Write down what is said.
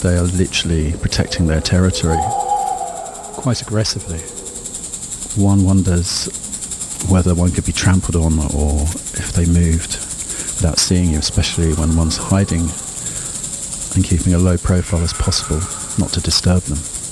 they are literally protecting their territory quite aggressively. One wonders whether one could be trampled on or if they moved without seeing you, especially when one's hiding and keeping a low profile as possible, not to disturb them.